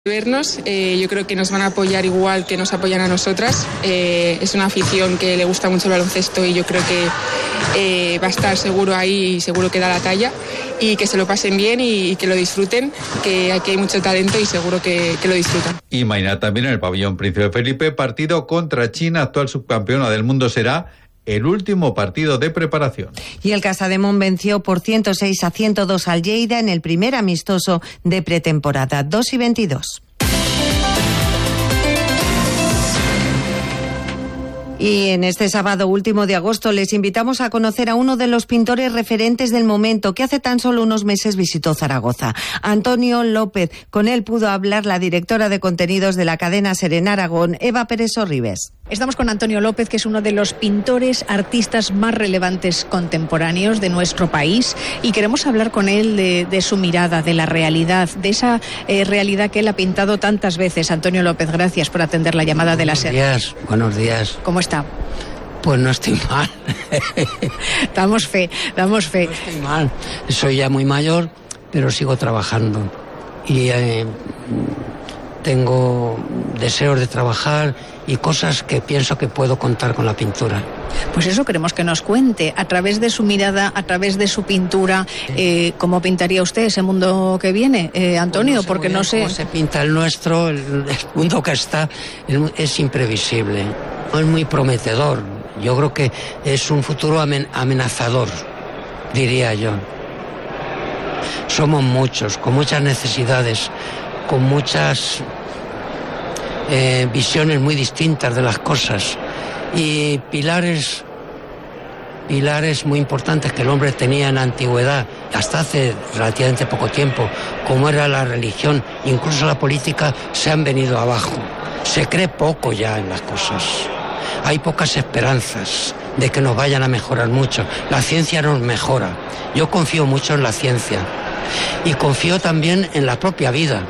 Vernos, yo creo que nos van a apoyar igual que nos apoyan a nosotras. Es una afición que le gusta mucho el baloncesto y yo creo que va a estar seguro ahí y seguro que da la talla, y que se lo pasen bien y que lo disfruten, que aquí hay mucho talento y seguro que lo disfrutan. Y mañana también en el pabellón Príncipe Felipe, partido contra China, actual subcampeona del mundo. Será el último partido de preparación. Y el Casademón venció por 106-102 al Lleida en el primer amistoso de pretemporada. 2:22. Y en este sábado último de agosto les invitamos a conocer a uno de los pintores referentes del momento, que hace tan solo unos meses visitó Zaragoza, Antonio López. Con él pudo hablar la directora de contenidos de la cadena SER en Aragón, Eva Pérez Sorribes. Estamos con Antonio López, que es uno de los pintores, artistas más relevantes contemporáneos de nuestro país, y queremos hablar con él de su mirada, de la realidad, de esa realidad que él ha pintado tantas veces. Antonio López, gracias por atender la llamada de la SER. Buenos días. ¿Cómo está? Pues no estoy mal. Damos fe. No estoy mal. Soy ya muy mayor, pero sigo trabajando. Y tengo deseos de trabajar y cosas que pienso que puedo contar con la pintura. Pues eso queremos que nos cuente, a través de su mirada, a través de su pintura, ¿cómo pintaría usted ese mundo que viene, Antonio? Pues porque no sé cómo se pinta el nuestro, el mundo que está, es imprevisible, es muy prometedor. Yo creo que es un futuro amenazador, diría yo. Somos muchos, con muchas necesidades, con muchas visiones muy distintas de las cosas, y pilares muy importantes que el hombre tenía en la antigüedad, hasta hace relativamente poco tiempo, como era la religión, incluso la política, se han venido abajo. Se cree poco ya en las cosas. Hay pocas esperanzas de que nos vayan a mejorar mucho. La ciencia nos mejora. Yo confío mucho en la ciencia y confío también en la propia vida.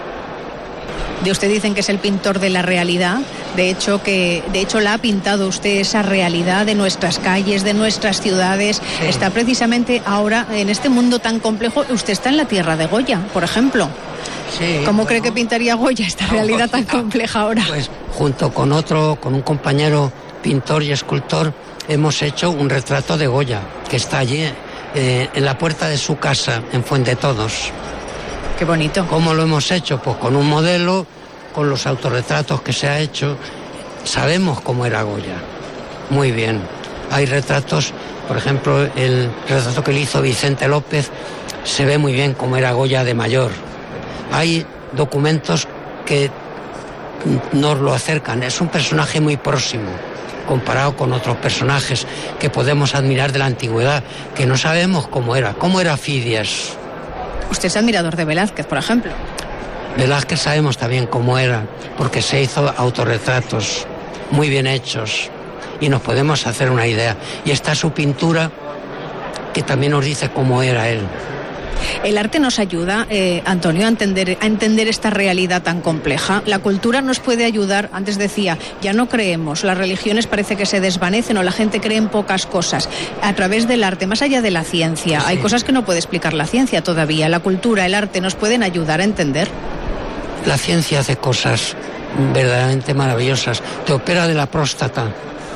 De usted dicen que es el pintor de la realidad. De hecho la ha pintado usted, esa realidad de nuestras calles, de nuestras ciudades. Sí. Está precisamente ahora en este mundo tan complejo. Usted está en la tierra de Goya, por ejemplo. Sí. ¿Cómo cree que pintaría Goya esta realidad tan compleja ahora? Pues junto con un compañero pintor y escultor, hemos hecho un retrato de Goya, que está allí en la puerta de su casa, en Fuendetodos. Qué bonito. ¿Cómo lo hemos hecho? Pues con un modelo, con los autorretratos que se ha hecho. Sabemos cómo era Goya. Muy bien. Hay retratos, por ejemplo, el retrato que le hizo Vicente López, se ve muy bien cómo era Goya de mayor. Hay documentos que nos lo acercan. Es un personaje muy próximo, comparado con otros personajes que podemos admirar de la antigüedad, que no sabemos cómo era. ¿Cómo era Fidias? Usted es admirador de Velázquez, por ejemplo. Velázquez sabemos también cómo era, porque se hizo autorretratos muy bien hechos y nos podemos hacer una idea. Y está su pintura, que también nos dice cómo era él. El arte nos ayuda, Antonio, a entender esta realidad tan compleja. La cultura nos puede ayudar. Antes decía, ya no creemos, las religiones parece que se desvanecen o la gente cree en pocas cosas. A través del arte, más allá de la ciencia, sí. Hay cosas que no puede explicar la ciencia todavía. La cultura, el arte nos pueden ayudar a entender. La ciencia hace cosas verdaderamente maravillosas. Te opera de la próstata,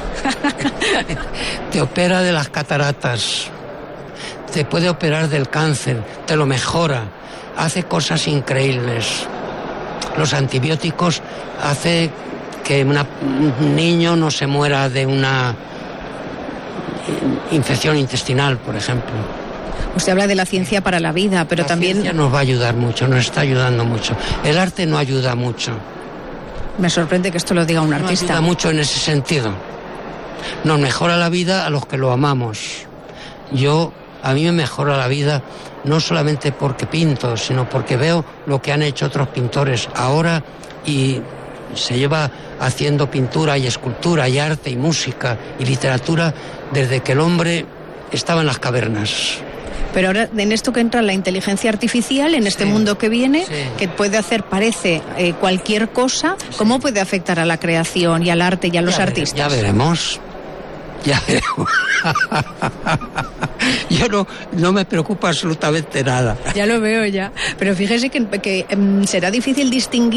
te opera de las cataratas, te puede operar del cáncer, te lo mejora, hace cosas increíbles. Los antibióticos hacen que un niño no se muera de una infección intestinal, por ejemplo. Usted habla de la ciencia para la vida, pero también... La ciencia nos va a ayudar mucho, nos está ayudando mucho. El arte no ayuda mucho. Me sorprende que esto lo diga un artista. No ayuda mucho en ese sentido. Nos mejora la vida a los que lo amamos. A mí me mejora la vida no solamente porque pinto, sino porque veo lo que han hecho otros pintores ahora, y se lleva haciendo pintura y escultura y arte y música y literatura desde que el hombre estaba en las cavernas. Pero ahora, en esto que entra la inteligencia artificial, en este mundo que viene, que puede hacer, parece, cualquier cosa, ¿cómo puede afectar a la creación y al arte y a los artistas? Ya veremos. Yo no me preocupa absolutamente nada. Ya lo veo ya. Pero fíjese que será difícil distinguir